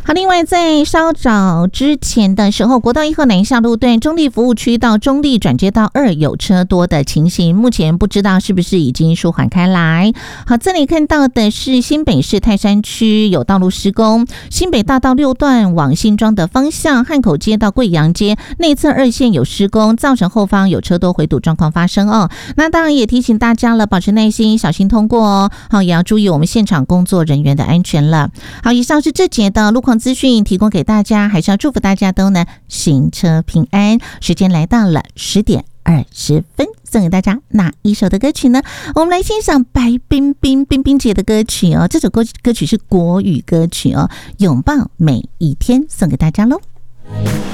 好，另外在稍早之前的时候，国道1号南下路段中立服务区到中立转接道2有车多的情形，目前不知道是不是已经舒缓开来。好，这里看到的是新北市泰山区有道路施工，新北大道6段往新庄的方向，汉口街到贵阳街内侧2线有施工，造成后方有车多回堵状况发生哦。那当然也提醒大家了，保持耐心，小心通过哦。好，也要注意我们现场工作人员的安全了。好，以上是这节的路况资讯提供给大家，还是要祝福大家都能行车平安。时间来到了10:20，送给大家哪一首的歌曲呢？我们来欣赏白冰冰姐的歌曲哦。这首歌曲是国语歌曲哦，拥抱每一天，送给大家喽。